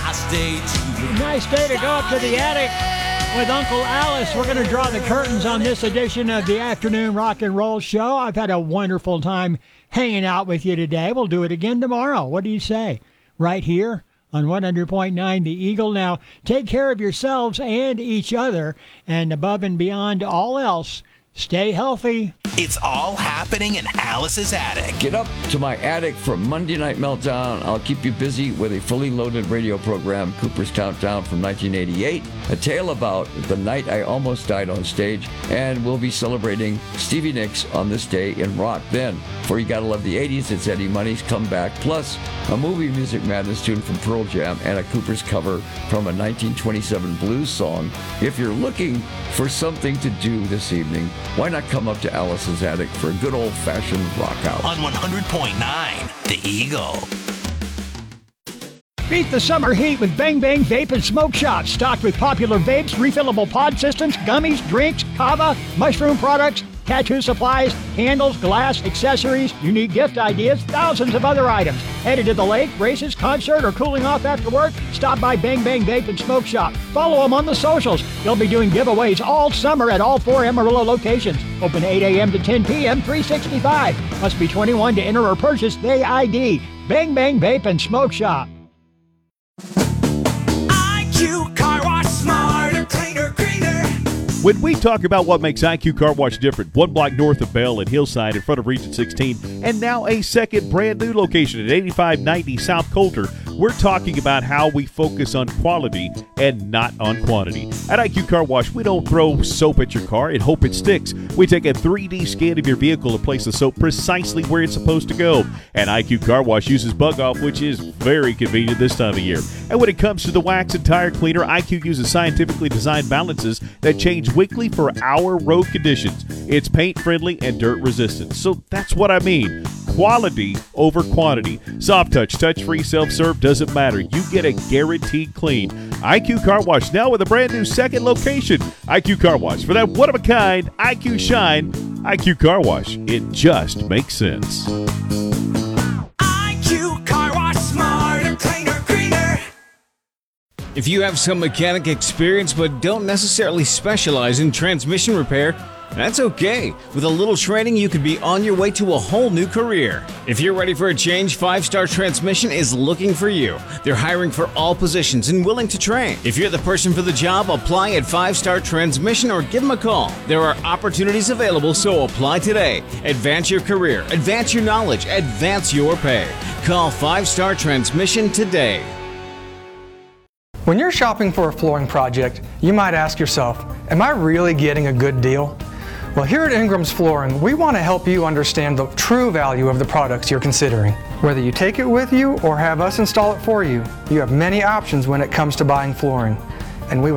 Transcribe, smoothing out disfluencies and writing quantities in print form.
nice day too. Nice day to go up to the attic with Uncle Alice. We're going to draw the curtains on this edition of the Afternoon Rock and Roll Show. I've had a wonderful time hanging out with you today. We'll do it again tomorrow. What do you say? Right here on 100.9 The Eagle. Now, take care of yourselves and each other, and above and beyond all else, stay healthy. It's all happening in Alice's attic. Get up to my attic for Monday Night Meltdown. I'll keep you busy with a fully loaded radio program, Cooper's Countdown from 1988, a tale about the night I almost died on stage, and we'll be celebrating Stevie Nicks on this day in rock. Then, for You Gotta Love the 80s, it's Eddie Money's Comeback, plus a movie Music Madness tune from Pearl Jam and a Cooper's cover from a 1927 blues song. If you're looking for something to do this evening, why not come up to Alice's attic for a good old-fashioned rock out? On 100.9 The Eagle. Beat the summer heat with Bang Bang Vape and Smoke Shop. Stocked with popular vapes, refillable pod systems, gummies, drinks, kava, mushroom products, tattoo supplies, candles, glass, accessories, unique gift ideas, thousands of other items. Headed to the lake, races, concert, or cooling off after work? Stop by Bang Bang Vape and Smoke Shop. Follow them on the socials. They'll be doing giveaways all summer at all 4 Amarillo locations. Open 8 a.m. to 10 p.m., 365. Must be 21 to enter or purchase the ID. Bang Bang Vape and Smoke Shop. IQ Car Wash, smarter, cleaner, greener. When we talk about what makes IQ Car Wash different, one block north of Bell and Hillside in front of Region 16, and now a second brand new location at 8590 South Coulter, we're talking about how we focus on quality and not on quantity. At IQ Car Wash, we don't throw soap at your car and hope it sticks. We take a 3D scan of your vehicle and place the soap precisely where it's supposed to go. And IQ Car Wash uses Bug Off, which is very convenient this time of year. And when it comes to the wax and tire cleaner, IQ uses scientifically designed balances that change weekly for our road conditions. It's paint friendly and dirt resistant. So that's what I mean. Quality over quantity. Soft touch, touch-free, self-serve, doesn't matter. You get a guaranteed clean. IQ Car Wash now with a brand new second location. IQ Car Wash. For that one-of-a-kind IQ shine, IQ Car Wash. It just makes sense. IQ Car Wash, smarter, cleaner, greener. If you have some mechanic experience but don't necessarily specialize in transmission repair, that's okay. With a little training, you could be on your way to a whole new career. If you're ready for a change, 5 Star Transmission is looking for you. They're hiring for all positions and willing to train. If you're the person for the job, apply at 5 Star Transmission or give them a call. There are opportunities available, so apply today. Advance your career, advance your knowledge, advance your pay. Call 5 Star Transmission today. When you're shopping for a flooring project, you might ask yourself, am I really getting a good deal? Well, here at Ingram's Flooring, we want to help you understand the true value of the products you're considering. Whether you take it with you or have us install it for you, you have many options when it comes to buying flooring. And we would